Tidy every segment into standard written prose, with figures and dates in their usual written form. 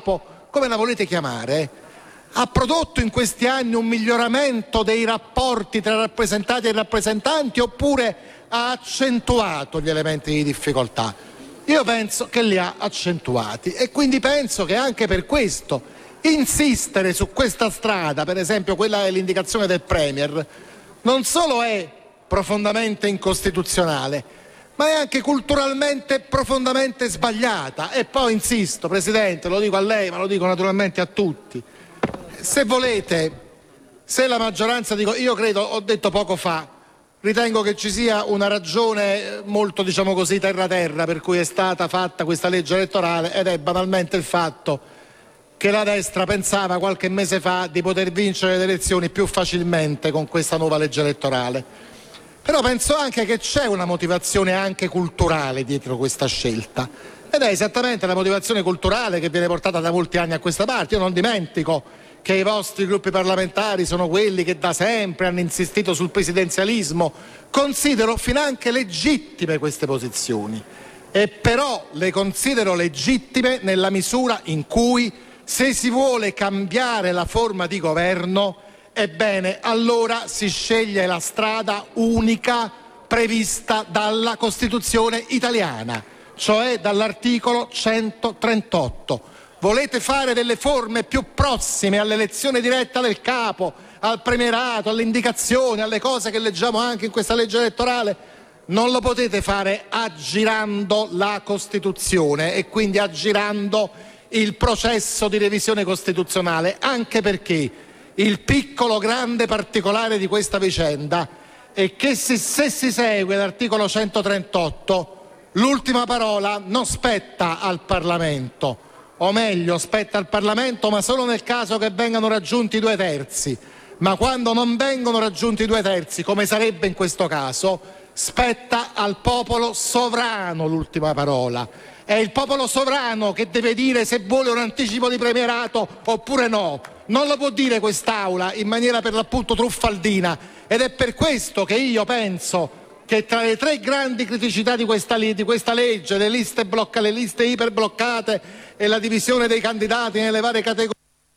capo, come la volete chiamare, ha prodotto in questi anni un miglioramento dei rapporti tra rappresentati e rappresentanti oppure ha accentuato gli elementi di difficoltà? Io penso che li ha accentuati e quindi penso che anche per questo insistere su questa strada, per esempio quella dell'indicazione del Premier, non solo è profondamente incostituzionale, ma è anche culturalmente profondamente sbagliata. E poi insisto, Presidente, lo dico a lei, ma lo dico naturalmente a tutti, se volete, se la maggioranza, io credo, ho detto poco fa, ritengo che ci sia una ragione molto, diciamo così, terra-terra per cui è stata fatta questa legge elettorale, ed è banalmente il fatto che la destra pensava qualche mese fa di poter vincere le elezioni più facilmente con questa nuova legge elettorale. Però penso anche che c'è una motivazione anche culturale dietro questa scelta, ed è esattamente la motivazione culturale che viene portata da molti anni a questa parte. Io non dimentico che i vostri gruppi parlamentari sono quelli che da sempre hanno insistito sul presidenzialismo. Considero finanche legittime queste posizioni, e però le considero legittime nella misura in cui, se si vuole cambiare la forma di governo, ebbene allora si sceglie la strada unica prevista dalla Costituzione italiana, cioè dall'articolo 138. Volete fare delle forme più prossime all'elezione diretta del capo, al premierato, alle indicazioni, alle cose che leggiamo anche in questa legge elettorale? Non lo potete fare aggirando la Costituzione e quindi aggirando il processo di revisione costituzionale, anche perché il piccolo grande particolare di questa vicenda è che se si segue l'articolo 138, l'ultima parola non spetta al Parlamento, o meglio spetta al Parlamento ma solo nel caso che vengano raggiunti 2/3, ma quando non vengono raggiunti 2/3, come sarebbe in questo caso, spetta al popolo sovrano l'ultima parola. È il popolo sovrano che deve dire se vuole un anticipo di premierato oppure no. Non lo può dire quest'Aula in maniera per l'appunto truffaldina, ed è per questo che io penso che tra le tre grandi criticità di questa legge, le liste iperbloccate e la divisione dei candidati nelle varie categorie.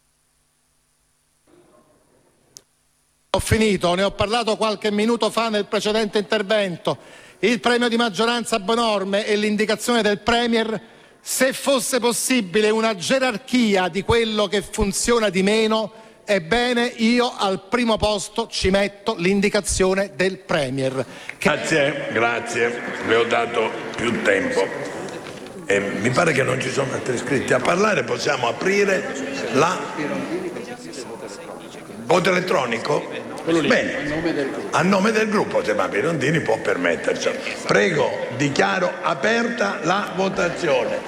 Ho finito, ne ho parlato qualche minuto fa nel precedente intervento. Il premio di maggioranza abnorme e l'indicazione del Premier, se fosse possibile una gerarchia di quello che funziona di meno, ebbene io al primo posto ci metto l'indicazione del Premier. Grazie, le ho dato più tempo. Mi pare che non ci sono altri iscritti a parlare, possiamo aprire la voto elettronico? Bene, a nome del gruppo, se ma Pirondini può permettercelo. Prego, dichiaro aperta la votazione.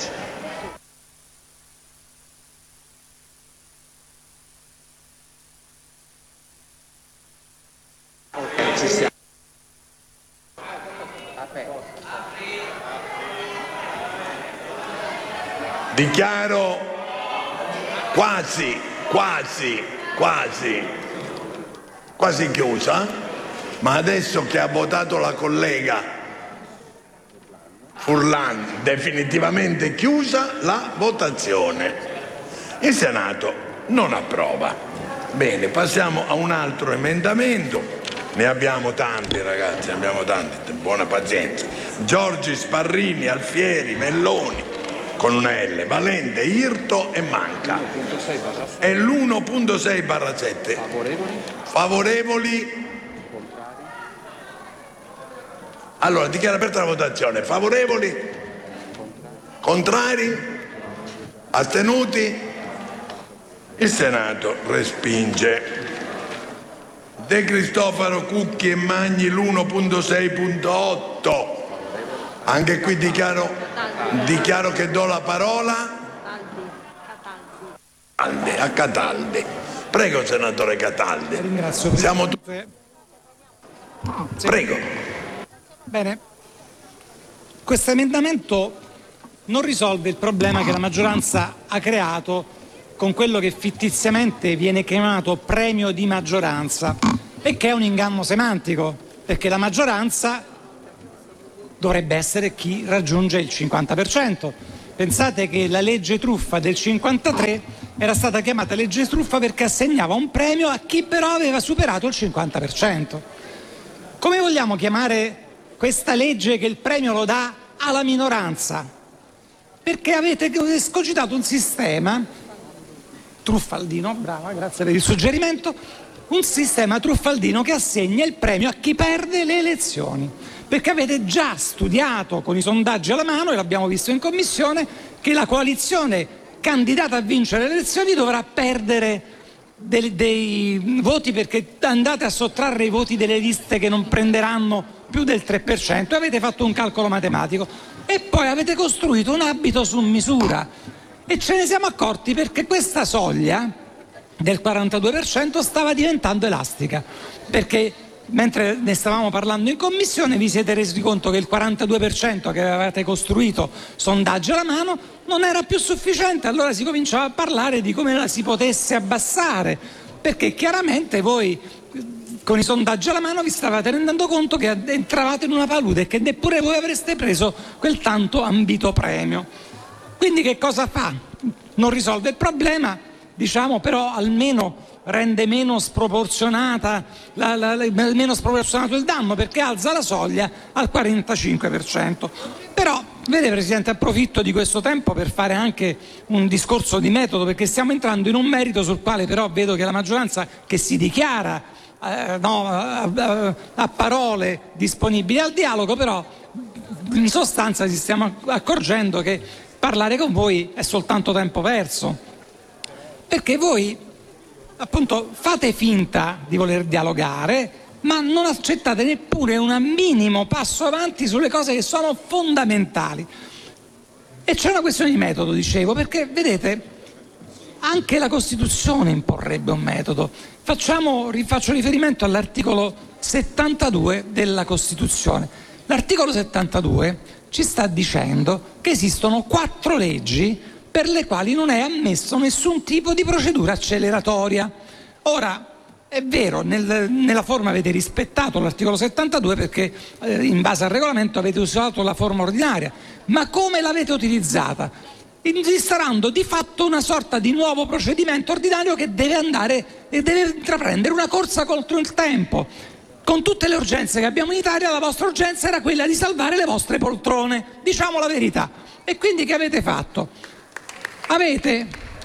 Dichiaro quasi chiusa, ma adesso che ha votato la collega Furlan, definitivamente chiusa la votazione. Il Senato non approva. Bene, passiamo a un altro emendamento. Ne abbiamo tanti, ragazzi, buona pazienza. Giorgi, Sparrini, Alfieri, Melloni, con una L, Valente, Irto e Manca. È l'1.6/7. Favorevoli? Allora, dichiaro aperta la votazione. Favorevoli? Contrari? Astenuti? Il Senato respinge. De Cristofaro, Cucchi e Magni, l'1.6.8. Anche qui dichiaro che do la parola a Cataldi. Prego, senatore Cataldi. Ringrazio. Siamo tutti. Prego. Bene, questo emendamento non risolve il problema che la maggioranza ha creato con quello che fittiziamente viene chiamato premio di maggioranza, e che è un inganno semantico, perché la maggioranza dovrebbe essere chi raggiunge il 50%, Pensate che la legge truffa del 53 era stata chiamata legge truffa perché assegnava un premio a chi però aveva superato il 50%. Come vogliamo chiamare questa legge che il premio lo dà alla minoranza? Perché avete escogitato un sistema truffaldino, brava, grazie per il suggerimento, un sistema truffaldino che assegna il premio a chi perde le elezioni. Perché avete già studiato con i sondaggi alla mano, e l'abbiamo visto in commissione, che la coalizione candidata a vincere le elezioni dovrà perdere dei voti, perché andate a sottrarre i voti delle liste che non prenderanno più del 3%, e avete fatto un calcolo matematico e poi avete costruito un abito su misura, e ce ne siamo accorti perché questa soglia del 42% stava diventando elastica, perché mentre ne stavamo parlando in commissione vi siete resi conto che il 42% che avevate costruito sondaggi alla mano non era più sufficiente, allora si cominciava a parlare di come la si potesse abbassare, perché chiaramente voi con i sondaggi alla mano vi stavate rendendo conto che entravate in una palude e che neppure voi avreste preso quel tanto ambito premio. Quindi che cosa fa? Non risolve il problema, diciamo, però almeno rende meno sproporzionato il danno, perché alza la soglia al 45%. Però, vede Presidente, approfitto di questo tempo per fare anche un discorso di metodo, perché stiamo entrando in un merito sul quale però vedo che la maggioranza, che si dichiara a parole disponibile al dialogo, però in sostanza ci stiamo accorgendo che parlare con voi è soltanto tempo perso, perché voi appunto fate finta di voler dialogare, ma non accettate neppure un minimo passo avanti sulle cose che sono fondamentali. E c'è una questione di metodo, dicevo, perché vedete, anche la Costituzione imporrebbe un metodo. Faccio riferimento all'articolo 72 della Costituzione. L'articolo 72 ci sta dicendo che esistono 4 leggi per le quali non è ammesso nessun tipo di procedura acceleratoria. Ora, è vero, nella forma avete rispettato l'articolo 72 perché in base al regolamento avete usato la forma ordinaria, ma come l'avete utilizzata? Instaurando di fatto una sorta di nuovo procedimento ordinario che deve andare e deve intraprendere una corsa contro il tempo. Con tutte le urgenze che abbiamo in Italia, la vostra urgenza era quella di salvare le vostre poltrone, diciamo la verità. E quindi che avete fatto? Avete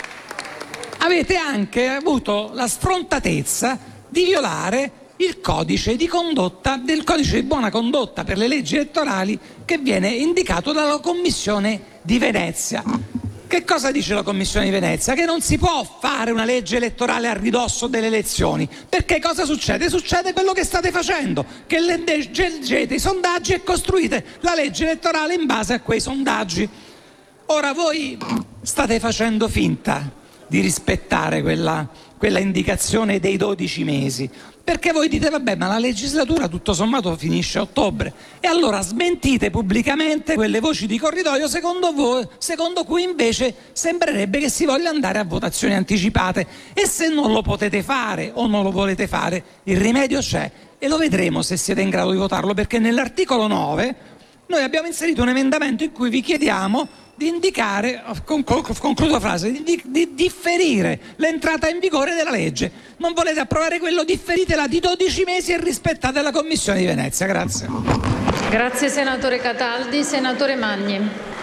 anche avuto la sfrontatezza di violare il codice di condotta, del codice di buona condotta per le leggi elettorali che viene indicato dalla Commissione di Venezia. Che cosa dice la Commissione di Venezia? Che non si può fare una legge elettorale a ridosso delle elezioni, perché cosa succede? Succede quello che state facendo, che leggete i sondaggi e costruite la legge elettorale in base a quei sondaggi. Ora voi state facendo finta di rispettare quella indicazione dei 12 mesi, perché voi dite vabbè, ma la legislatura tutto sommato finisce a ottobre, e allora smentite pubblicamente quelle voci di corridoio secondo cui invece sembrerebbe che si voglia andare a votazioni anticipate. E se non lo potete fare o non lo volete fare, il rimedio c'è, e lo vedremo se siete in grado di votarlo, perché nell'articolo 9 noi abbiamo inserito un emendamento in cui vi chiediamo di indicare, concludo la frase, di differire l'entrata in vigore della legge. Non volete approvare quello? Differitela di 12 mesi e rispettate la Commissione di Venezia. Grazie. Grazie senatore Cataldi. Senatore Magni.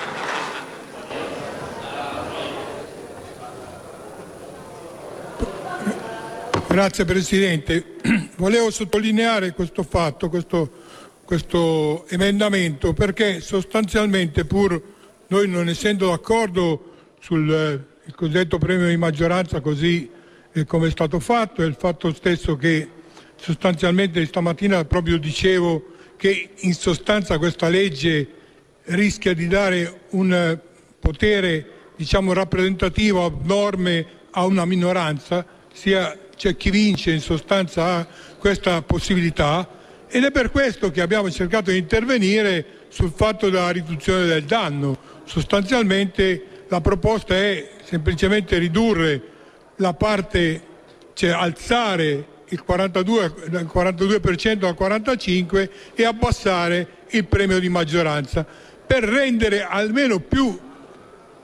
Grazie Presidente. Volevo sottolineare questo fatto, questo emendamento, perché sostanzialmente, pur noi non essendo d'accordo sul il cosiddetto premio di maggioranza così come è stato fatto, e il fatto stesso che sostanzialmente stamattina proprio dicevo che in sostanza questa legge rischia di dare un potere, diciamo, rappresentativo abnorme a una minoranza, cioè chi vince in sostanza ha questa possibilità, ed è per questo che abbiamo cercato di intervenire sul fatto della riduzione del danno. Sostanzialmente la proposta è semplicemente ridurre la parte, cioè alzare dal 42% al 45% e abbassare il premio di maggioranza, per rendere almeno più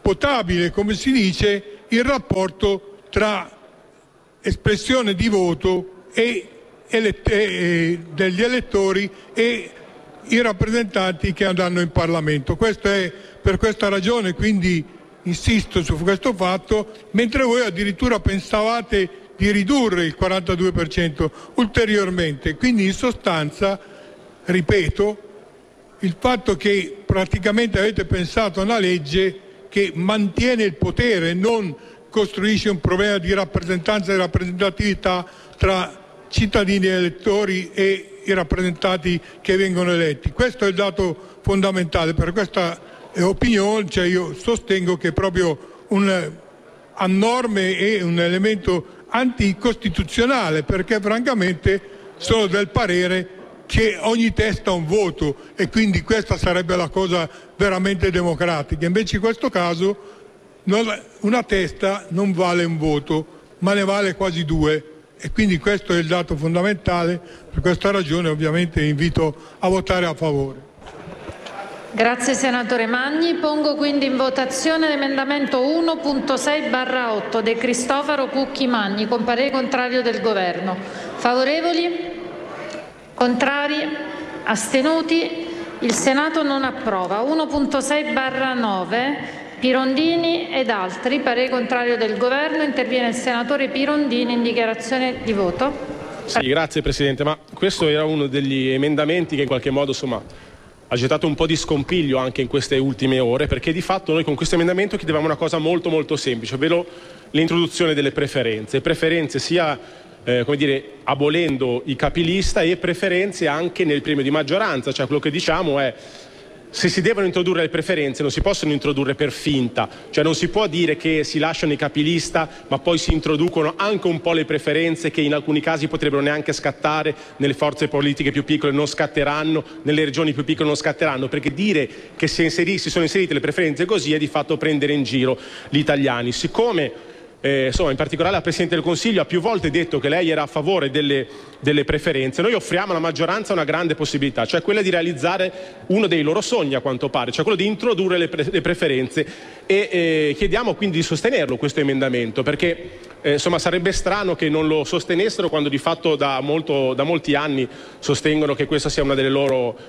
potabile, come si dice, il rapporto tra espressione di voto e degli elettori e i rappresentanti che andranno in Parlamento. Questo è per questa ragione, quindi insisto su questo fatto, mentre voi addirittura pensavate di ridurre il 42% ulteriormente. Quindi in sostanza, ripeto, il fatto che praticamente avete pensato a una legge che mantiene il potere, non costruisce un problema di rappresentanza e rappresentatività tra cittadini e elettori e i rappresentanti che vengono eletti. Questo è il dato fondamentale. Per questa opinione, io sostengo che proprio a norme è un elemento anticostituzionale, perché francamente sono del parere che ogni testa ha un voto e quindi questa sarebbe la cosa veramente democratica. Invece in questo caso una testa non vale un voto, ma ne vale quasi due, e quindi questo è il dato fondamentale. Per questa ragione ovviamente invito a votare a favore. Grazie senatore Magni. Pongo quindi in votazione l'emendamento 1.6/8 De Cristofaro Cucchi Magni con parere contrario del Governo. Favorevoli? Contrari? Astenuti? Il Senato non approva. 1.6/9 Pirondini ed altri, parere contrario del Governo. Interviene il senatore Pirondini in dichiarazione di voto. Sì, grazie Presidente, ma questo era uno degli emendamenti che in qualche modo ha gettato un po' di scompiglio anche in queste ultime ore, perché di fatto noi con questo emendamento chiedevamo una cosa molto molto semplice, ovvero l'introduzione delle preferenze sia abolendo i capilista e preferenze anche nel premio di maggioranza. Cioè quello che diciamo è: se si devono introdurre le preferenze non si possono introdurre per finta, cioè non si può dire che si lasciano i capilista ma poi si introducono anche un po' le preferenze, che in alcuni casi potrebbero neanche scattare, nelle forze politiche più piccole non scatteranno, nelle regioni più piccole non scatteranno, perché dire che si sono inserite le preferenze così è di fatto prendere in giro gli italiani. Siccome in particolare la Presidente del Consiglio ha più volte detto che lei era a favore delle preferenze, noi offriamo alla maggioranza una grande possibilità, cioè quella di realizzare uno dei loro sogni, a quanto pare, cioè quello di introdurre le preferenze, e chiediamo quindi di sostenerlo questo emendamento, perché sarebbe strano che non lo sostenessero quando di fatto da molti anni sostengono che questa sia una delle loro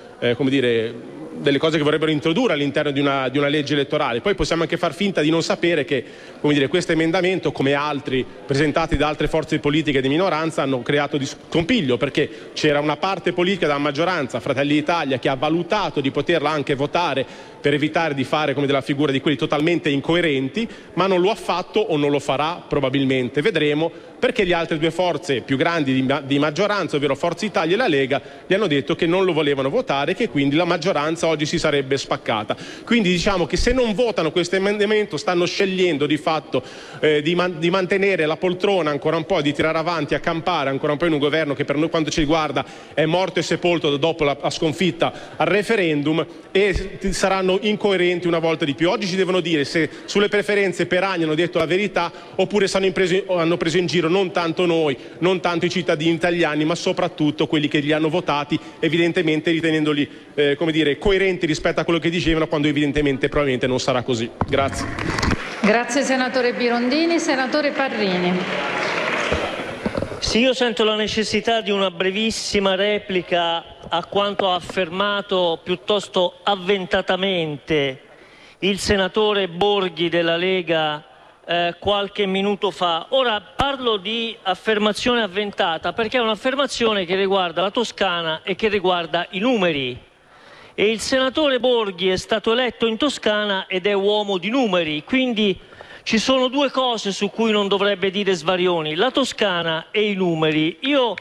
delle cose che vorrebbero introdurre all'interno di una legge elettorale. Poi possiamo anche far finta di non sapere che questo emendamento, come altri presentati da altre forze politiche di minoranza, hanno creato di scompiglio, perché c'era una parte politica della maggioranza, Fratelli d'Italia, che ha valutato di poterla anche votare per evitare di fare della figura di quelli totalmente incoerenti, ma non lo ha fatto o non lo farà probabilmente, vedremo, perché le altre due forze più grandi di maggioranza, ovvero Forza Italia e la Lega, gli hanno detto che non lo volevano votare e che quindi la maggioranza oggi si sarebbe spaccata. Quindi diciamo che se non votano questo emendamento stanno scegliendo di fatto di mantenere la poltrona ancora un po', di tirare avanti, a campare ancora un po' in un governo che per noi, quanto ci riguarda, è morto e sepolto dopo la sconfitta al referendum, e saranno incoerenti una volta di più. Oggi ci devono dire se sulle preferenze per anni hanno detto la verità oppure hanno preso in giro non tanto noi, non tanto i cittadini italiani, ma soprattutto quelli che li hanno votati, evidentemente ritenendoli coerenti rispetto a quello che dicevano, quando evidentemente probabilmente non sarà così. Grazie. Grazie senatore Pirondini. Senatore Parrini. Sì, io sento la necessità di una brevissima replica a quanto ha affermato piuttosto avventatamente il senatore Borghi della Lega qualche minuto fa. Ora parlo di affermazione avventata perché è un'affermazione che riguarda la Toscana e che riguarda i numeri. E il senatore Borghi è stato eletto in Toscana ed è uomo di numeri, quindi ci sono due cose su cui non dovrebbe dire svarioni: la Toscana e i numeri. Io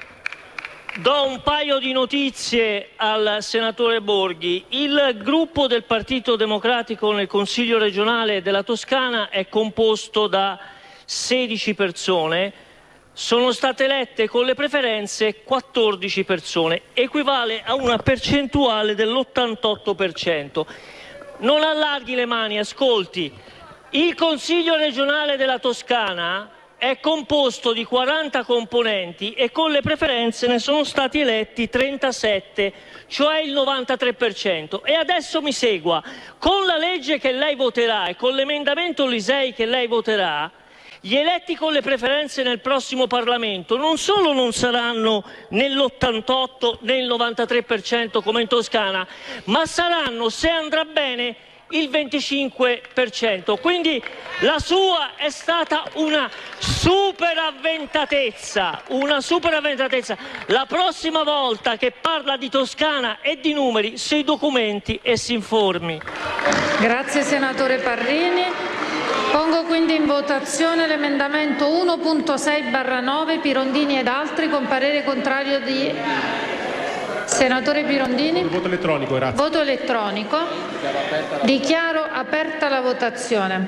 do un paio di notizie al senatore Borghi. Il gruppo del Partito Democratico nel Consiglio regionale della Toscana è composto da 16 persone. Sono state elette con le preferenze 14 persone, equivale a una percentuale dell'88%. Non allarghi le mani, ascolti. Il Consiglio regionale della Toscana è è composto di 40 componenti e con le preferenze ne sono stati eletti 37, cioè il 93%. E adesso mi segua, con la legge che lei voterà e con l'emendamento Lisei che lei voterà, gli eletti con le preferenze nel prossimo Parlamento non solo non saranno nell'88 nel 93% come in Toscana, ma saranno, se andrà bene, il 25%. Quindi la sua è stata una super avventatezza. La prossima volta che parla di Toscana e di numeri, si documenti e si informi. Grazie senatore Parrini. Pongo quindi in votazione l'emendamento 1.6/9 Pirondini ed altri con parere contrario di senatore Pirondini. Voto elettronico, grazie. Voto elettronico. Dichiaro aperta la votazione.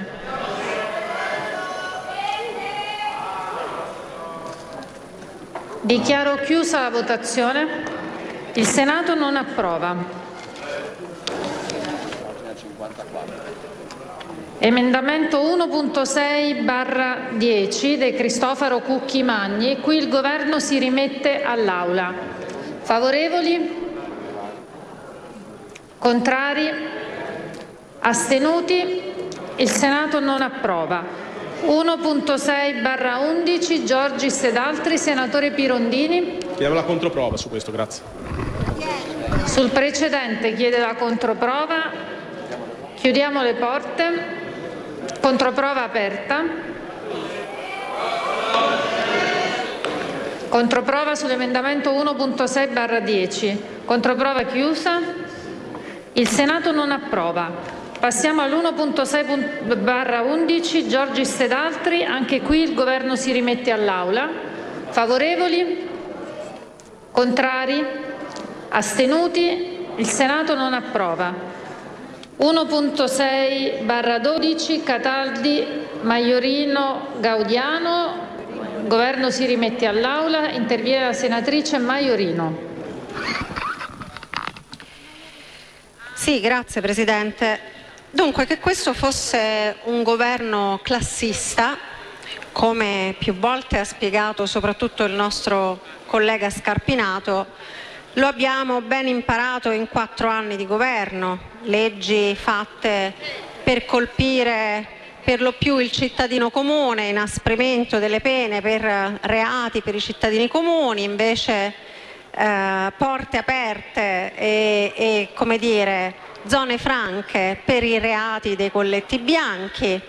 Dichiaro chiusa la votazione. Il Senato non approva. Emendamento 1.6/10 De Cristofaro Cucchi Magni. Qui il Governo si rimette all'Aula. Favorevoli? Contrari? Astenuti? Il Senato non approva. 1.6/11 Giorgis ed altri. Senatore Pirondini. Chiediamo la controprova su questo, grazie. Sul precedente chiede la controprova. Chiudiamo le porte. Controprova aperta. Controprova sull'emendamento 1.6/10. Controprova chiusa. Il Senato non approva. Passiamo all'1.6/11 Giorgis ed altri. Anche qui il Governo si rimette all'Aula. Favorevoli? Contrari? Astenuti? Il Senato non approva. 1.6/12 Cataldi, Maiorino, Gaudiano. Il Governo si rimette all'Aula. Interviene la senatrice Maiorino. Sì, grazie Presidente. Dunque, che questo fosse un governo classista, come più volte ha spiegato soprattutto il nostro collega Scarpinato, lo abbiamo ben imparato in 4 anni di governo, leggi fatte per colpire per lo più il cittadino comune, inasprimento delle pene per reati per i cittadini comuni, invece porte aperte e come dire, zone franche per i reati dei colletti bianchi.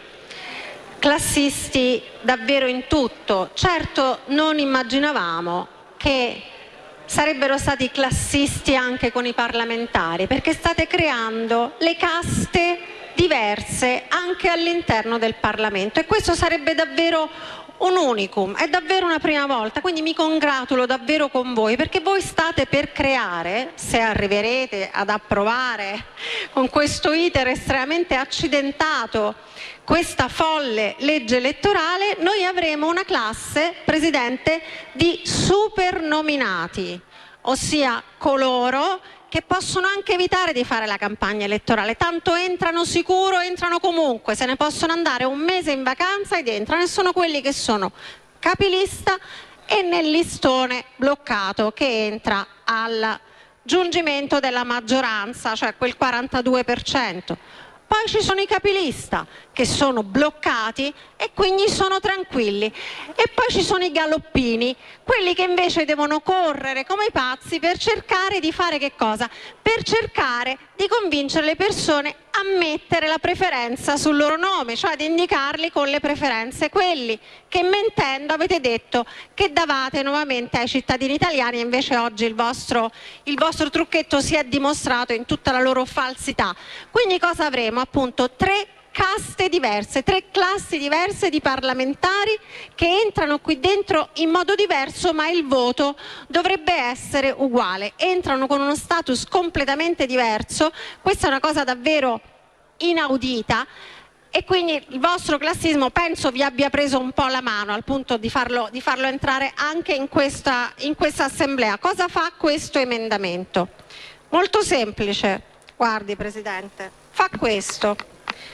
Classisti davvero in tutto. Certo, non immaginavamo che sarebbero stati classisti anche con i parlamentari, perché state creando le caste diverse anche all'interno del Parlamento e questo sarebbe davvero un unicum, è davvero una prima volta, quindi mi congratulo davvero con voi, perché voi state per creare, se arriverete ad approvare con questo iter estremamente accidentato questa folle legge elettorale, noi avremo una classe, Presidente, di supernominati, ossia coloro che possono anche evitare di fare la campagna elettorale, tanto entrano sicuro, entrano comunque, se ne possono andare un mese in vacanza ed entrano, e sono quelli che sono capilista e nel listone bloccato che entra al giungimento della maggioranza, cioè quel 42%. Poi ci sono i capilista che sono bloccati e quindi sono tranquilli. E poi ci sono i galoppini, quelli che invece devono correre come i pazzi per cercare di fare che cosa? Per cercare di convincere le persone a mettere la preferenza sul loro nome, cioè ad indicarli con le preferenze, quelli che mentendo avete detto che davate nuovamente ai cittadini italiani, e invece oggi il vostro trucchetto si è dimostrato in tutta la loro falsità. Quindi cosa avremo? Appunto 3 caste diverse, 3 classi diverse di parlamentari che entrano qui dentro in modo diverso, ma il voto dovrebbe essere uguale. Entrano con uno status completamente diverso, questa è una cosa davvero inaudita. E quindi il vostro classismo penso vi abbia preso un po' la mano al punto di farlo entrare anche in questa assemblea. Cosa fa questo emendamento? Molto semplice, guardi Presidente, fa questo.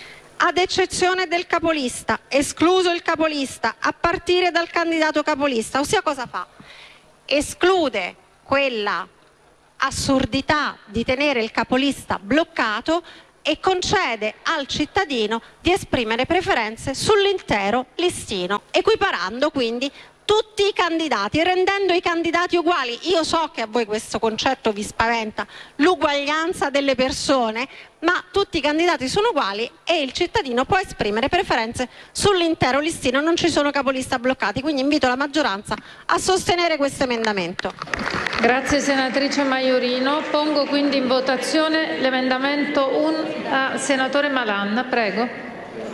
ad eccezione del capolista, escluso il capolista, a partire dal candidato capolista. Ossia cosa fa? Esclude quella assurdità di tenere il capolista bloccato e concede al cittadino di esprimere preferenze sull'intero listino, equiparando quindi tutti i candidati, rendendo i candidati uguali. Io so che a voi questo concetto vi spaventa, l'uguaglianza delle persone, ma tutti i candidati sono uguali e il cittadino può esprimere preferenze sull'intero listino, non ci sono capolista bloccati, quindi invito la maggioranza a sostenere questo emendamento. Grazie senatrice Maiorino. Pongo quindi in votazione l'emendamento 1. Senatore Malan, prego.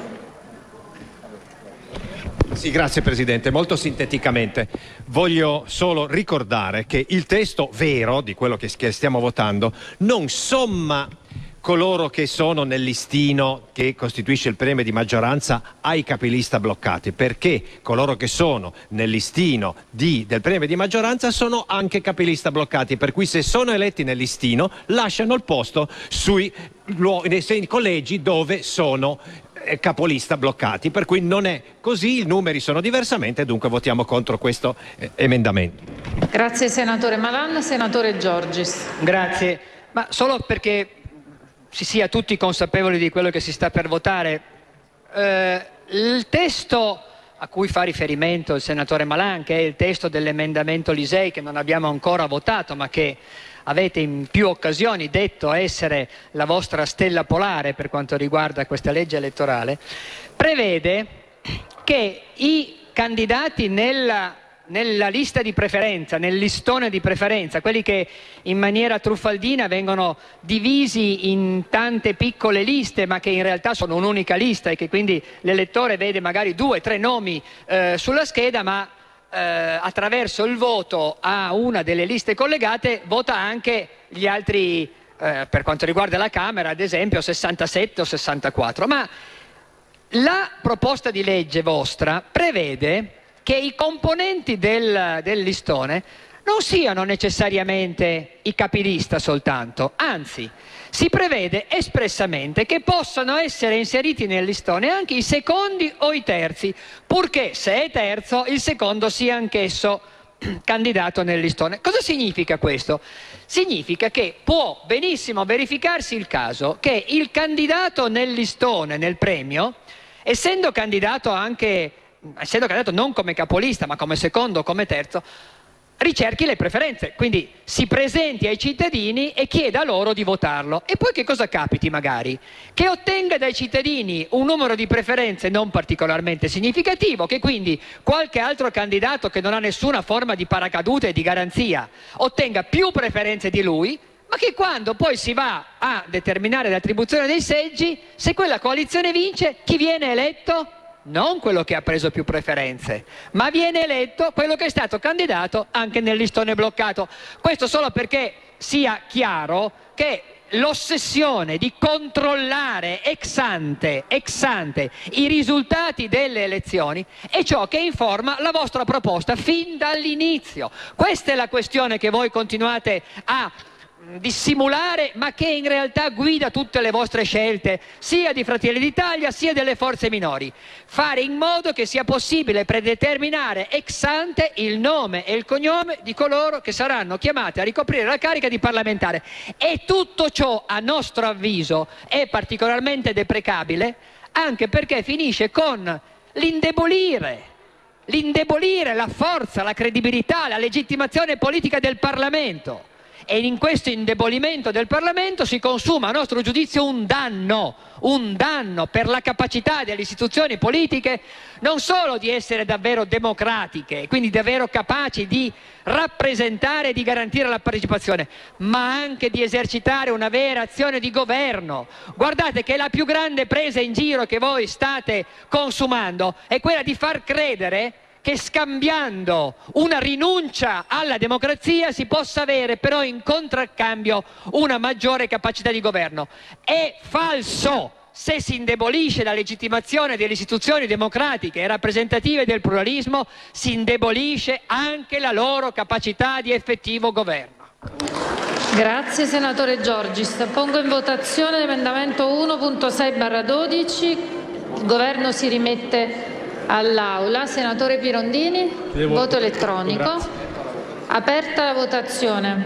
Sì, grazie Presidente. Molto sinteticamente voglio solo ricordare che il testo vero di quello che stiamo votando non somma coloro che sono nel listino che costituisce il premio di maggioranza ai capilista bloccati, perché coloro che sono nel listino del premio di maggioranza sono anche capilista bloccati, per cui se sono eletti nel listino lasciano il posto nei collegi dove sono capolista bloccati, per cui non è così, i numeri sono diversamente, dunque votiamo contro questo emendamento. Grazie senatore Malan. Senatore Giorgis. Grazie, ma solo perché si sia tutti consapevoli di quello che si sta per votare, il testo a cui fa riferimento il senatore Malan, che è il testo dell'emendamento Lisei che non abbiamo ancora votato ma che avete in più occasioni detto essere la vostra stella polare per quanto riguarda questa legge elettorale, prevede che i candidati nella lista di preferenza, nel listone di preferenza, quelli che in maniera truffaldina vengono divisi in tante piccole liste ma che in realtà sono un'unica lista e che quindi l'elettore vede magari 2 o 3 nomi sulla scheda, ma attraverso il voto a una delle liste collegate vota anche gli altri, per quanto riguarda la Camera ad esempio 67 o 64. Ma la proposta di legge vostra prevede che i componenti del listone non siano necessariamente i capilista soltanto, anzi si prevede espressamente che possano essere inseriti nel listone anche i secondi o i terzi, purché se è terzo il secondo sia anch'esso candidato nel listone. Cosa significa questo? Significa che può benissimo verificarsi il caso che il candidato nel listone, nel premio, essendo candidato non come capolista ma come secondo o come terzo, ricerchi le preferenze, quindi si presenti ai cittadini e chieda loro di votarlo. E poi che cosa capiti magari? Che ottenga dai cittadini un numero di preferenze non particolarmente significativo, che quindi qualche altro candidato che non ha nessuna forma di paracadute e di garanzia ottenga più preferenze di lui, ma che quando poi si va a determinare l'attribuzione dei seggi, se quella coalizione vince, chi viene eletto? Non quello che ha preso più preferenze, ma viene eletto quello che è stato candidato anche nel listone bloccato. Questo solo perché sia chiaro che l'ossessione di controllare ex ante i risultati delle elezioni è ciò che informa la vostra proposta fin dall'inizio. Questa è la questione che voi continuate a dissimulare, ma che in realtà guida tutte le vostre scelte, sia di Fratelli d'Italia sia delle forze minori. Fare in modo che sia possibile predeterminare ex ante il nome e il cognome di coloro che saranno chiamati a ricoprire la carica di parlamentare. E tutto ciò, a nostro avviso, è particolarmente deprecabile, anche perché finisce con l'indebolire la forza, la credibilità, la legittimazione politica del Parlamento. E in questo indebolimento del Parlamento si consuma, a nostro giudizio, un danno per la capacità delle istituzioni politiche non solo di essere davvero democratiche, quindi davvero capaci di rappresentare e di garantire la partecipazione, ma anche di esercitare una vera azione di governo. Guardate che la più grande presa in giro che voi state consumando è quella di far credere che scambiando una rinuncia alla democrazia si possa avere però in contraccambio una maggiore capacità di governo. È falso! Se si indebolisce la legittimazione delle istituzioni democratiche e rappresentative del pluralismo, si indebolisce anche la loro capacità di effettivo governo. Grazie senatore Giorgis. Pongo in votazione l'emendamento 1.6/12. Il Governo si rimette all'Aula. Senatore Pirondini, voto elettronico. Grazie. Aperta la votazione.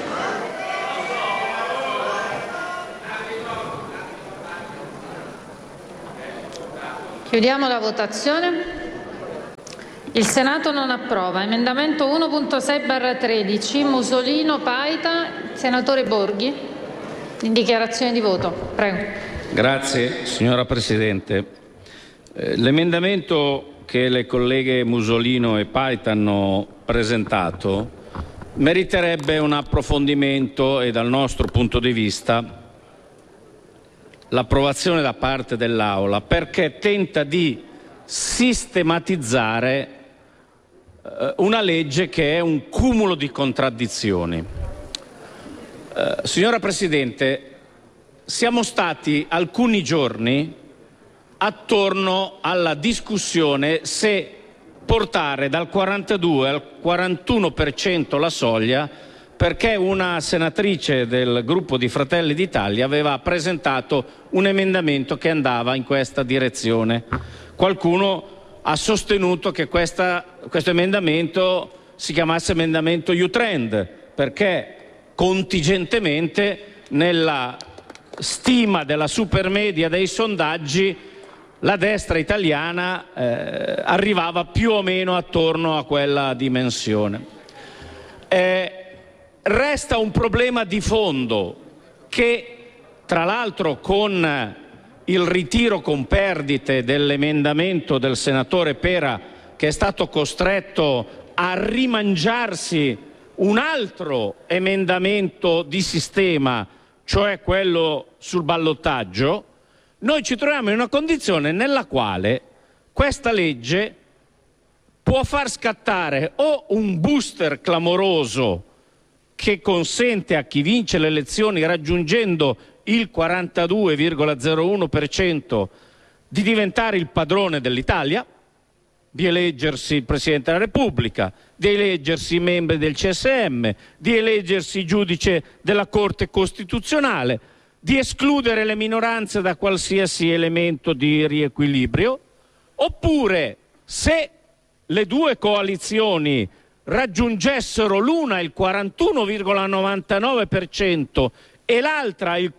Chiudiamo la votazione. Il Senato non approva. Emendamento 1.6/13, Musolino, Paita. Senatore Borghi, in dichiarazione di voto. Prego. Grazie, signora Presidente. L'emendamento che le colleghe Musolino e Paita hanno presentato meriterebbe un approfondimento e, dal nostro punto di vista, l'approvazione da parte dell'Aula, perché tenta di sistematizzare una legge che è un cumulo di contraddizioni. Signora Presidente, siamo stati alcuni giorni attorno alla discussione se portare dal 42 al 41% la soglia, perché una senatrice del gruppo di Fratelli d'Italia aveva presentato un emendamento che andava in questa direzione. Qualcuno ha sostenuto che questo emendamento si chiamasse emendamento U-Trend, perché contingentemente nella stima della supermedia dei sondaggi la destra italiana arrivava più o meno attorno a quella dimensione. Resta un problema di fondo che, tra l'altro, con il ritiro con perdite dell'emendamento del senatore Pera, che è stato costretto a rimangiarsi un altro emendamento di sistema, cioè quello sul ballottaggio, noi ci troviamo in una condizione nella quale questa legge può far scattare o un booster clamoroso che consente a chi vince le elezioni raggiungendo il 42,01% di diventare il padrone dell'Italia, di eleggersi il Presidente della Repubblica, di eleggersi i membri del CSM, di eleggersi giudice della Corte Costituzionale, di escludere le minoranze da qualsiasi elemento di riequilibrio, oppure, se le due coalizioni raggiungessero l'una il 41,99% e l'altra il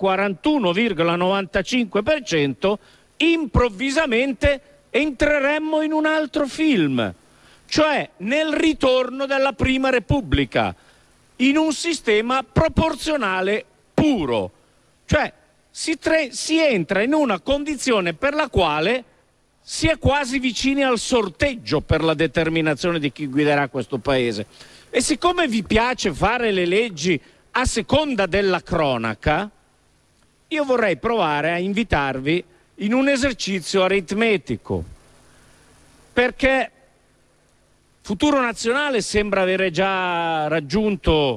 41,95%, improvvisamente entreremmo in un altro film, cioè nel ritorno della Prima Repubblica, in un sistema proporzionale puro. Cioè si entra in una condizione per la quale si è quasi vicini al sorteggio per la determinazione di chi guiderà questo Paese. E siccome vi piace fare le leggi a seconda della cronaca, io vorrei provare a invitarvi in un esercizio aritmetico, perché Futuro Nazionale sembra avere già raggiunto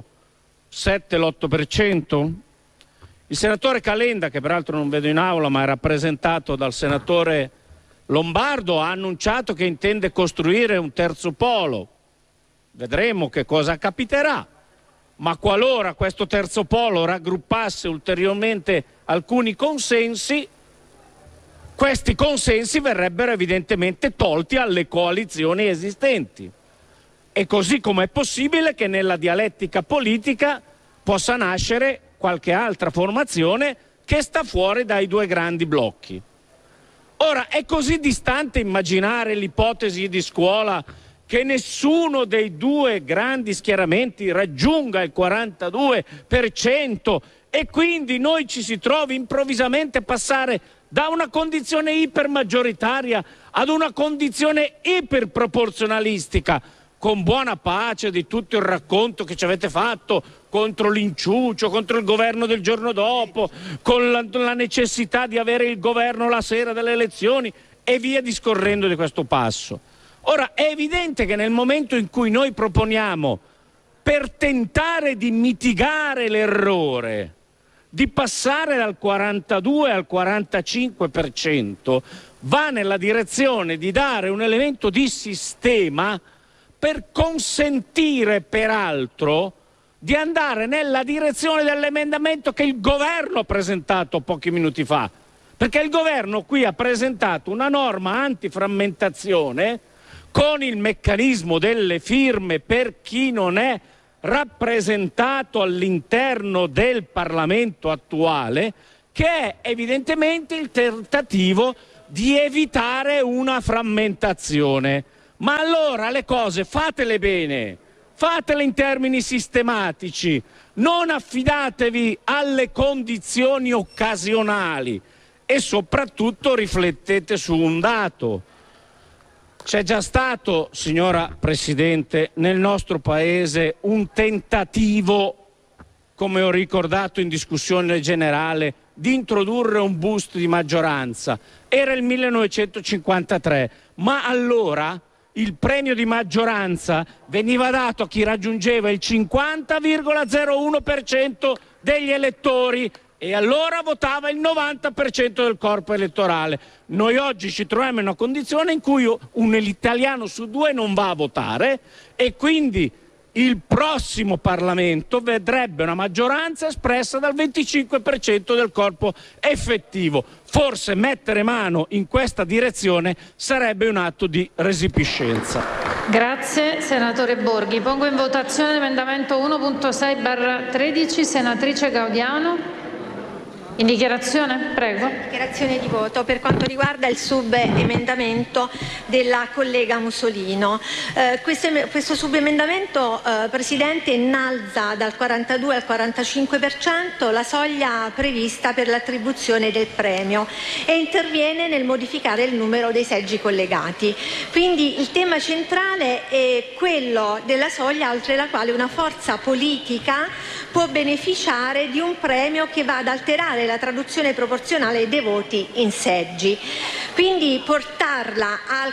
7-8%. Il senatore Calenda, che peraltro non vedo in aula ma è rappresentato dal senatore Lombardo, ha annunciato che intende costruire un terzo polo. Vedremo che cosa capiterà, ma qualora questo terzo polo raggruppasse ulteriormente alcuni consensi, questi consensi verrebbero evidentemente tolti alle coalizioni esistenti. E così come è possibile che nella dialettica politica possa nascere qualche altra formazione che sta fuori dai due grandi blocchi. Ora, è così distante immaginare l'ipotesi di Scuola che nessuno dei due grandi schieramenti raggiunga il 42% e quindi noi ci si trovi improvvisamente a passare da una condizione ipermaggioritaria ad una condizione iperproporzionalistica, con buona pace di tutto il racconto che ci avete fatto contro l'inciucio, contro il governo del giorno dopo, con la necessità di avere il governo la sera delle elezioni e via discorrendo di questo passo. Ora, è evidente che nel momento in cui noi proponiamo, per tentare di mitigare l'errore, di passare dal 42 al 45%, va nella direzione di dare un elemento di sistema per consentire, peraltro, di andare nella direzione dell'emendamento che il governo ha presentato pochi minuti fa. Perché il governo qui ha presentato una norma antiframmentazione con il meccanismo delle firme per chi non è rappresentato all'interno del Parlamento attuale, che è evidentemente il tentativo di evitare una frammentazione. Ma allora le cose fatele bene, fatele in termini sistematici, non affidatevi alle condizioni occasionali e soprattutto riflettete su un dato. C'è già stato, signora Presidente, nel nostro Paese un tentativo, come ho ricordato in discussione generale, di introdurre un boost di maggioranza. Era il 1953, ma allora il premio di maggioranza veniva dato a chi raggiungeva il 50,01% degli elettori e allora votava il 90% del corpo elettorale. Noi oggi ci troviamo in una condizione in cui un italiano su 2 non va a votare e quindi il prossimo Parlamento vedrebbe una maggioranza espressa dal 25% del corpo effettivo. Forse mettere mano in questa direzione sarebbe un atto di resipiscenza. Grazie, senatore Borghi. Pongo in votazione l'emendamento 1.6/13, senatrice Gaudiano. In dichiarazione? Prego. Dichiarazione di voto per quanto riguarda il subemendamento della collega Musolino. Questo subemendamento, Presidente, innalza dal 42 al 45% la soglia prevista per l'attribuzione del premio e interviene nel modificare il numero dei seggi collegati. Quindi il tema centrale è quello della soglia oltre la quale una forza politica può beneficiare di un premio che va ad alterare la traduzione proporzionale dei voti in seggi. Quindi portarla al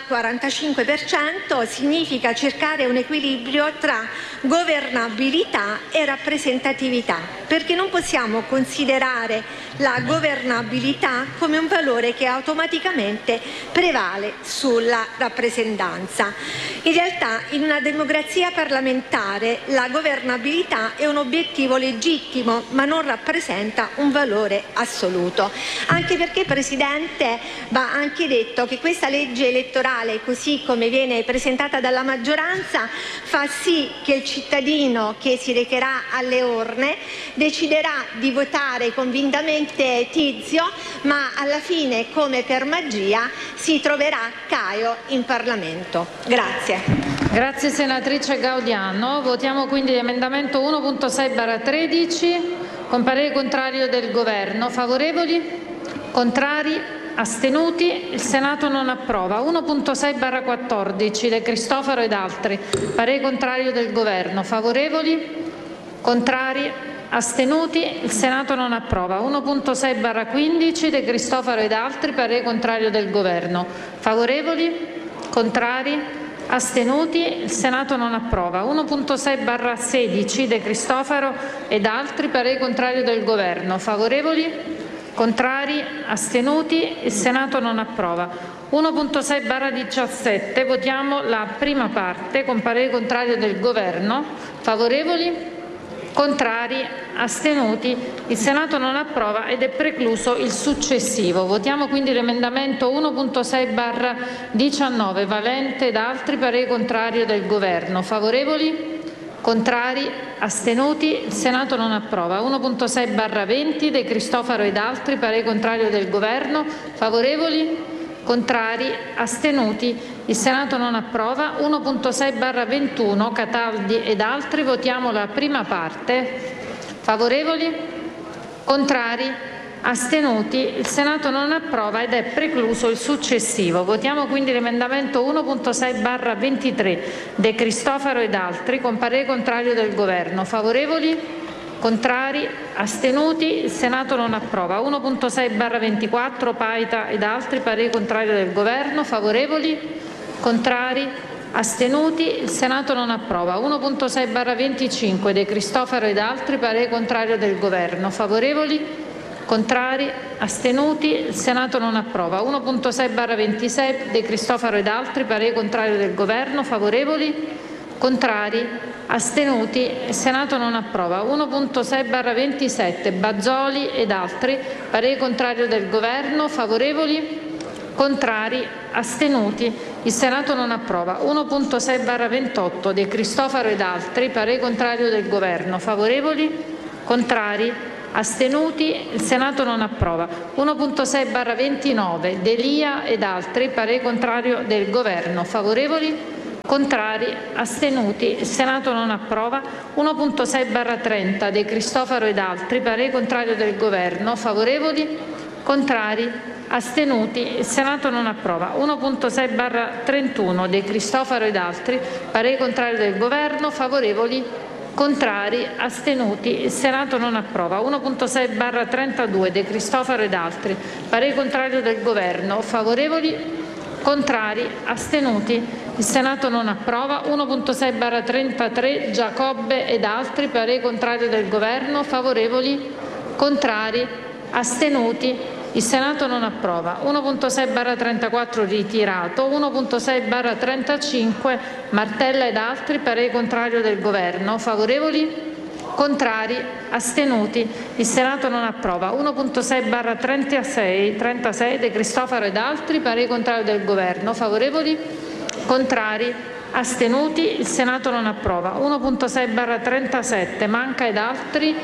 45% significa cercare un equilibrio tra governabilità e rappresentatività, perché non possiamo considerare la governabilità come un valore che automaticamente prevale sulla rappresentanza. In realtà, in una democrazia parlamentare la governabilità è un obiettivo legittimo, ma non rappresenta un valore assoluto. Anche perché, Presidente, va anche detto che questa legge elettorale, così come viene presentata dalla maggioranza, fa sì che il cittadino che si recherà alle urne deciderà di votare convintamente Tizio, ma alla fine, come per magia, si troverà Caio in Parlamento. Grazie. Grazie senatrice Gaudiano. Votiamo quindi l'emendamento 1.6/13 con parere contrario del Governo. Favorevoli? Contrari? Astenuti? Il Senato non approva. 1.6/14 De Cristofaro ed altri. Parere contrario del Governo. Favorevoli? Contrari? Astenuti? Il Senato non approva. 1.6/15 De Cristofaro ed altri. Parere contrario del Governo. Favorevoli? Contrari? Astenuti? Il Senato non approva. 1.6/16 De Cristofaro ed altri. Parere contrario del Governo. Favorevoli? Contrari? Astenuti? Il Senato non approva. 1.6/17 votiamo la prima parte con parere contrario del Governo. Favorevoli? Contrari? Astenuti? Il Senato non approva ed è precluso il successivo. Votiamo quindi l'emendamento 1.6/19 Valente ed altri. Parere contrario del Governo. Favorevoli? Contrari? Astenuti? Il Senato non approva. 1.6/20 De Cristofaro ed altri. Parere contrario del Governo. Favorevoli? Contrari? Astenuti? Il Senato non approva. 1.6/21 Cataldi ed altri. Votiamo la prima parte. Favorevoli? Contrari? Astenuti? Il Senato non approva ed è precluso il successivo. Votiamo quindi l'emendamento 1.6/23 De Cristofaro ed altri con parere contrario del Governo. Favorevoli? Contrari? Astenuti? Il Senato non approva. 1.6/24 Paita ed altri. Parere contrario del Governo. Favorevoli? Contrari? Astenuti? Il Senato non approva. 1.6/25 De Cristofaro ed altri. Parere contrario del Governo. Favorevoli? Contrari? Astenuti? Il Senato non approva. 1.6/26 De Cristofaro ed altri. Parere contrario del Governo. Favorevoli? Contrari? Astenuti? Il Senato non approva. 1.6/27 Bazoli ed altri. Parere contrario del Governo. Favorevoli? Contrari? Astenuti? Il Senato non approva. 1.6/28 De Cristofaro ed altri. Parere contrario del Governo. Favorevoli? Contrari? Astenuti? Il Senato non approva. 1.6/29 D'Elia ed altri. Parere contrario del Governo. Favorevoli? Contrari? Astenuti? Il Senato non approva. 1.6/30 De Cristofaro ed altri. Parere contrario del Governo. Favorevoli? Contrari? Astenuti? Il Senato non approva. 1.6/31 De Cristofaro ed altri. Parere contrario del Governo. Favorevoli? Contrari? Astenuti? Il Senato non approva. 1.6/32 De Cristofaro ed altri. Parere contrario del Governo. Favorevoli? Contrari? Astenuti? Il Senato non approva. 1.6/33 Giacobbe ed altri. Parere contrario del Governo. Favorevoli? Contrari? Astenuti? Il Senato non approva. 1.6/34 ritirato. 1.6/35 Martella ed altri. Parere contrario del Governo. Favorevoli? Contrari? Astenuti? Il Senato non approva. 1.6/36 De Cristofaro ed altri. Parere contrario del Governo. Favorevoli? Contrari? Astenuti? Il Senato non approva. 1.6/37 Manca ed altri.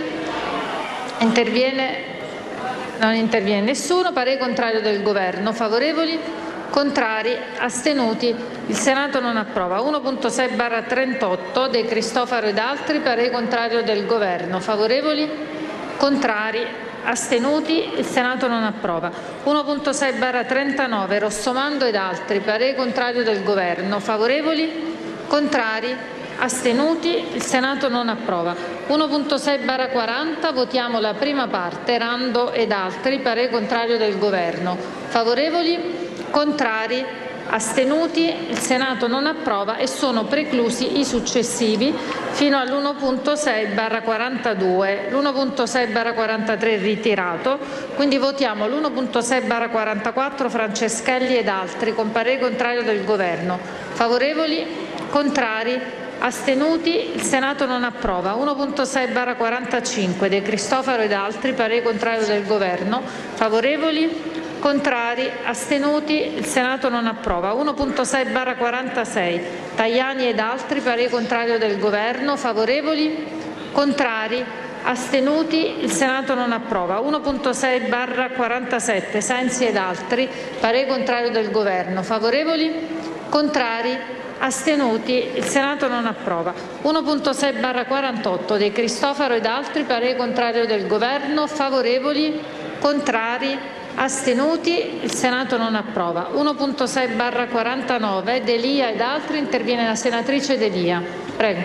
Non interviene nessuno. Parere contrario del Governo. Favorevoli? Contrari? Astenuti? Il Senato non approva. 1.6/38 De Cristofaro ed altri. Parere contrario del Governo. Favorevoli? Contrari? Astenuti? Il Senato non approva. 1.6/39 Rossomando ed altri. Parere contrario del Governo. Favorevoli? Contrari? Astenuti? Il Senato non approva. 1.6/40 votiamo la prima parte. Rando ed altri. Parere contrario del Governo. Favorevoli? Contrari? Astenuti? Il Senato non approva e sono preclusi i successivi fino all'1.6/42. L'1.6/43 ritirato, quindi votiamo l'1.6/44 Franceschelli ed altri con parere contrario del Governo. Favorevoli? Contrari? Astenuti? Il Senato non approva. 1.6/45 De Cristofaro ed altri. Parere contrario del Governo. Favorevoli? Contrari? Astenuti? Il Senato non approva. 1.6/46 Tajani ed altri. Parere contrario del Governo. Favorevoli? Contrari? Astenuti? Il Senato non approva. 1.6/47 Sensi ed altri. Parere contrario del Governo. Favorevoli? Contrari? Astenuti? Il Senato non approva. 1.6/48 De Cristofaro ed altri. Parere contrario del Governo. Favorevoli? Contrari? Astenuti? Il Senato non approva. 1.6/49 D'Elia ed altri. Interviene la senatrice D'Elia. Prego.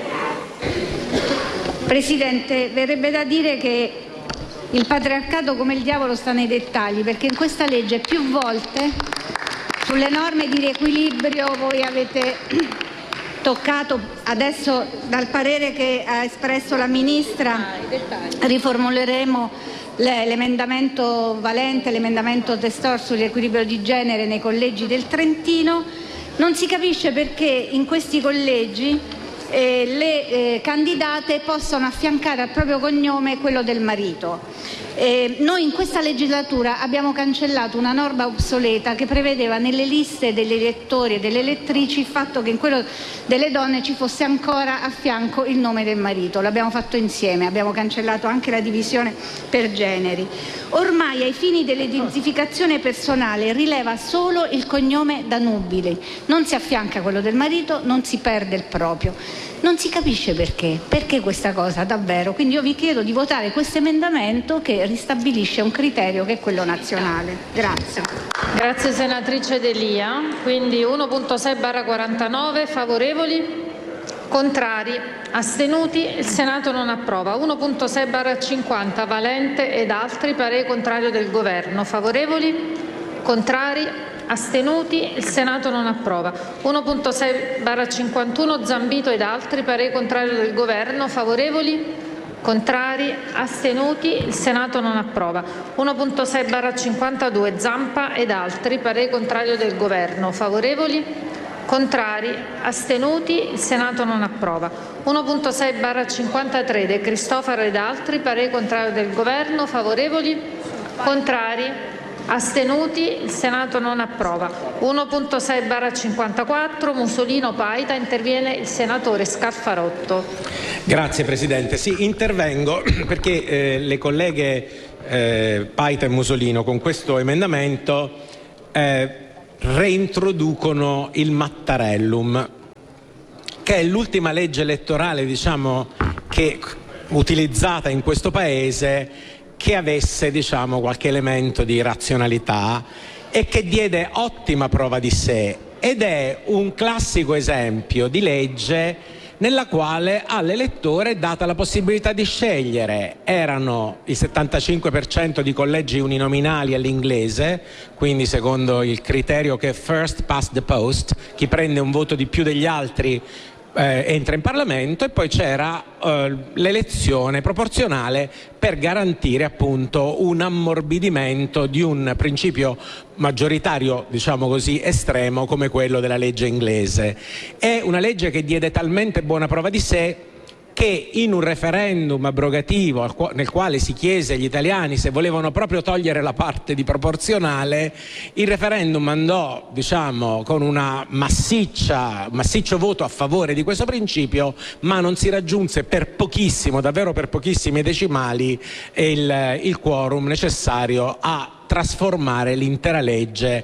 Presidente, verrebbe da dire che il patriarcato come il diavolo sta nei dettagli, perché in questa legge più volte sulle norme di riequilibrio voi avete toccato, adesso dal parere che ha espresso la Ministra riformuleremo l'emendamento Valente, l'emendamento Testor sull'equilibrio di genere nei collegi del Trentino. Non si capisce perché in questi collegi le candidate possono affiancare al proprio cognome quello del marito. Noi in questa legislatura abbiamo cancellato una norma obsoleta che prevedeva nelle liste degli elettori e delle elettrici il fatto che in quello delle donne ci fosse ancora a fianco il nome del marito. L'abbiamo fatto insieme, abbiamo cancellato anche la divisione per generi. Ormai ai fini dell'identificazione personale rileva solo il cognome da nubili, non si affianca quello del marito, non si perde il proprio. Non si capisce perché questa cosa davvero, quindi io vi chiedo di votare questo emendamento che ristabilisce un criterio che è quello nazionale. Grazie. Grazie senatrice D'Elia. Quindi 1.6/49 favorevoli? Contrari? Astenuti? Il Senato non approva. 1.6/50 Valente ed altri. Parere contrario del Governo. Favorevoli? Contrari? Astenuti? Il Senato non approva. 1.6/51 Zambito ed altri. Parere contrario del Governo. Favorevoli? Contrari? Astenuti? Il Senato non approva. 1.6/52 Zampa ed altri. Parere contrario del Governo. Favorevoli? Contrari? Astenuti? Il Senato non approva. 1.6/53 De Cristofaro ed altri, parere contrario del Governo, favorevoli? Contrari? Astenuti? Il Senato non approva. 1.6/54 Musolino Paita, interviene il senatore Scalfarotto. Grazie Presidente. Sì, intervengo perché le colleghe Paita e Musolino con questo emendamento reintroducono il Mattarellum, che è l'ultima legge elettorale, diciamo, che utilizzata in questo Paese, che avesse, diciamo, qualche elemento di razionalità e che diede ottima prova di sé, ed è un classico esempio di legge nella quale all'elettore è data la possibilità di scegliere. Erano il 75% di collegi uninominali all'inglese, quindi secondo il criterio che first past the post, chi prende un voto di più degli altri entra in Parlamento, e poi c'era l'elezione proporzionale per garantire appunto un ammorbidimento di un principio maggioritario, diciamo così, estremo come quello della legge inglese. È una legge che diede talmente buona prova di sé che in un referendum abrogativo nel quale si chiese agli italiani se volevano proprio togliere la parte di proporzionale, il referendum andò, diciamo, con una massiccio voto a favore di questo principio, ma non si raggiunse per pochissimo, davvero per pochissimi decimali, il quorum necessario a trasformare l'intera legge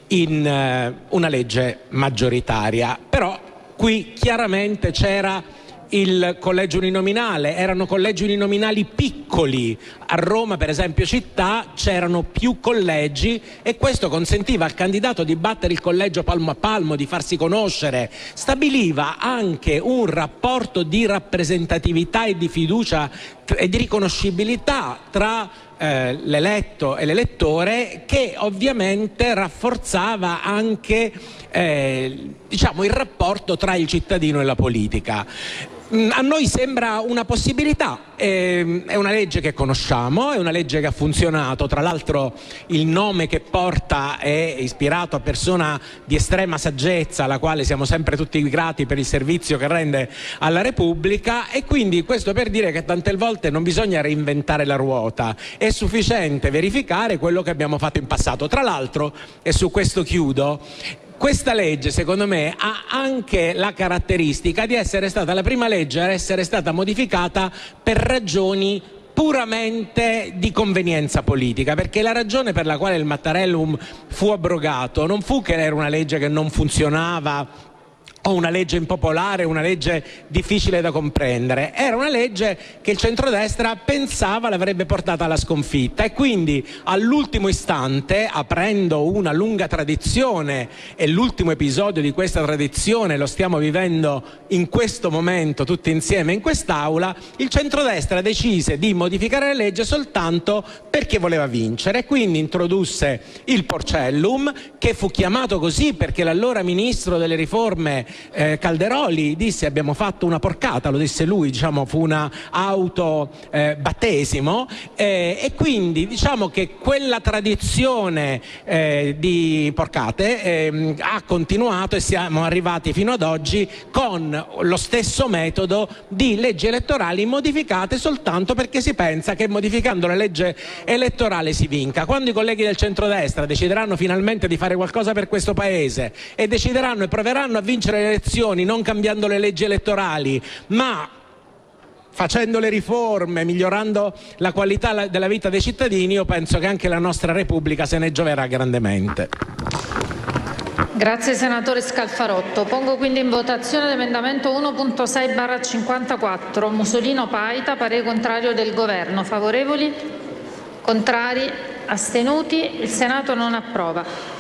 in una legge maggioritaria. Però qui chiaramente c'era il collegio uninominale, erano collegi uninominali piccoli. A Roma, per esempio città, c'erano più collegi e questo consentiva al candidato di battere il collegio palmo a palmo, di farsi conoscere, stabiliva anche un rapporto di rappresentatività e di fiducia e di riconoscibilità tra l'eletto e l'elettore, che ovviamente rafforzava anche diciamo, il rapporto tra il cittadino e la politica. A noi sembra una possibilità, è una legge che conosciamo, è una legge che ha funzionato, tra l'altro il nome che porta è ispirato a persona di estrema saggezza, alla quale siamo sempre tutti grati per il servizio che rende alla Repubblica, e quindi questo per dire che tante volte non bisogna reinventare la ruota, è sufficiente verificare quello che abbiamo fatto in passato. Tra l'altro, e su questo chiudo, questa legge, secondo me, ha anche la caratteristica di essere stata la prima legge a essere stata modificata per ragioni puramente di convenienza politica, perché la ragione per la quale il Mattarellum fu abrogato non fu che era una legge che non funzionava o una legge impopolare, una legge difficile da comprendere. Era una legge che il centrodestra pensava l'avrebbe portata alla sconfitta, e quindi all'ultimo istante, aprendo una lunga tradizione, e l'ultimo episodio di questa tradizione lo stiamo vivendo in questo momento tutti insieme in quest'Aula, il centrodestra decise di modificare la legge soltanto perché voleva vincere, e quindi introdusse il Porcellum, che fu chiamato così perché l'allora ministro delle riforme Calderoli disse: abbiamo fatto una porcata, lo disse lui, diciamo, fu una battesimo, e quindi diciamo che quella tradizione di porcate ha continuato, e siamo arrivati fino ad oggi con lo stesso metodo di leggi elettorali modificate soltanto perché si pensa che modificando la legge elettorale si vinca. Quando i colleghi del centrodestra decideranno finalmente di fare qualcosa per questo Paese e decideranno e proveranno a vincere le elezioni non cambiando le leggi elettorali, ma facendo le riforme, migliorando la qualità della vita dei cittadini, io penso che anche la nostra Repubblica se ne gioverà grandemente. Grazie senatore Scalfarotto. Pongo quindi in votazione l'emendamento 1.6/54 Musolino Paita, parere contrario del Governo. Favorevoli? Contrari? Astenuti? Il Senato non approva.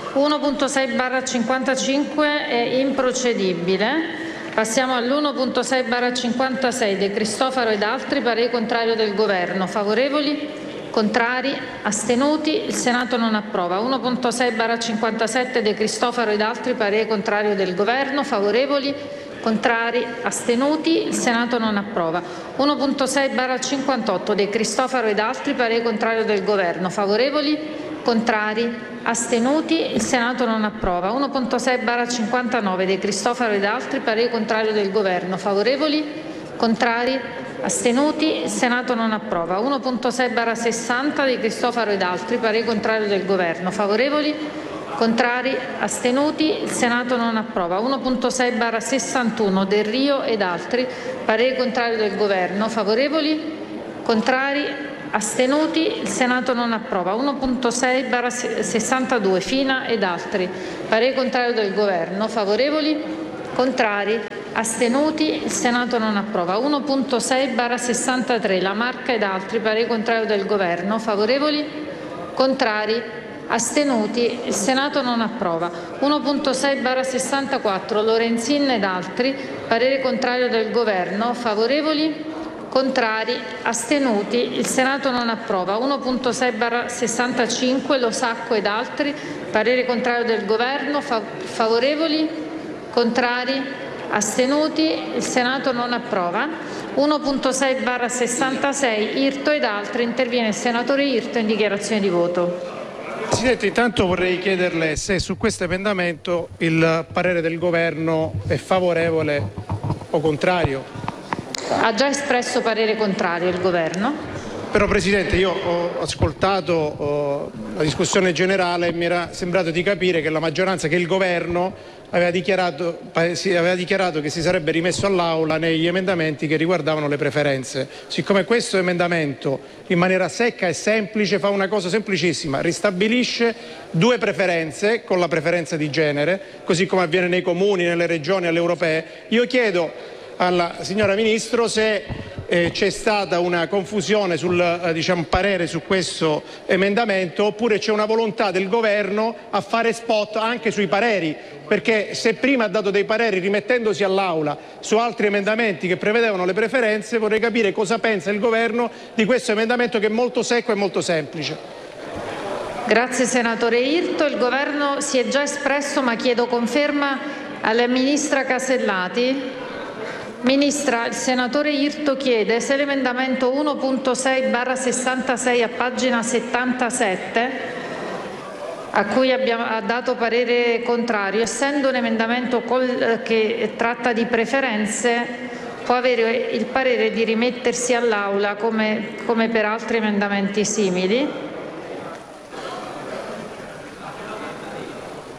1.6/55 è improcedibile. Passiamo all'1.6/56 De Cristofaro ed altri, parere contrario del Governo. Favorevoli? Contrari? Astenuti? Il Senato non approva. 1.6/57 De Cristofaro ed altri, parere contrario del Governo. Favorevoli? Contrari? Astenuti? Il Senato non approva. 1.6/58 De Cristofaro ed altri, parere contrario del Governo. Favorevoli? Contrari? Astenuti? Il Senato non approva. 1.6/59 De Cristofaro ed altri, parere contrario del Governo. Favorevoli? Contrari? Astenuti? Il Senato non approva. 1.6/60 De Cristofaro ed altri, parere contrario del Governo. Favorevoli? Contrari? Astenuti? Il Senato non approva. 1.6/61 Del Rio ed altri, parere contrario del Governo. Favorevoli? Contrari? Astenuti? Il Senato non approva. 1.6/62 Fina ed altri, parere contrario del Governo. Favorevoli? Contrari? Astenuti? Il Senato non approva. 1.6/63 La Marca ed altri, parere contrario del Governo. Favorevoli? Contrari? Astenuti? Il Senato non approva. 1.6/64 Lorenzin ed altri, parere contrario del Governo. Favorevoli? Contrari? Astenuti? Il Senato non approva. 1.6/65 Losacco ed altri, parere contrario del Governo. Favorevoli? Contrari? Astenuti? Il Senato non approva. 1.6/66 Irto ed altri, interviene il senatore Irto in dichiarazione di voto. Presidente, intanto vorrei chiederle se su questo emendamento il parere del Governo è favorevole o contrario. Ha già espresso parere contrario il Governo. Però Presidente, io ho ascoltato la discussione generale e mi era sembrato di capire che la maggioranza, che il Governo aveva dichiarato che si sarebbe rimesso all'Aula negli emendamenti che riguardavano le preferenze. Siccome questo emendamento in maniera secca e semplice fa una cosa semplicissima, ristabilisce 2 preferenze con la preferenza di genere, così come avviene nei comuni, nelle regioni, alle europee, io chiedo alla signora Ministro se c'è stata una confusione sul parere su questo emendamento, oppure c'è una volontà del Governo a fare spot anche sui pareri, perché se prima ha dato dei pareri rimettendosi all'Aula su altri emendamenti che prevedevano le preferenze, vorrei capire cosa pensa il Governo di questo emendamento, che è molto secco e molto semplice. Grazie senatore Irto. Il Governo si è già espresso, ma chiedo conferma alla Ministra Casellati. Ministra, il senatore Irto chiede se l'emendamento 1.6/66 a pagina 77, a cui ha dato parere contrario, essendo un emendamento che tratta di preferenze, può avere il parere di rimettersi all'Aula come per altri emendamenti simili.